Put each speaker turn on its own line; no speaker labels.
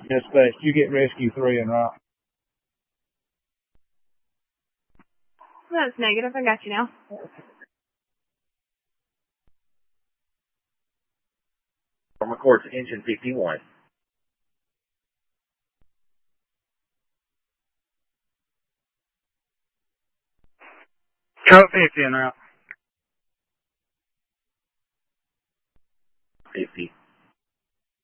Dispatch, you get rescue 3 en route.
That's negative. I got you now.
From record to engine 51.
Code 50 en route.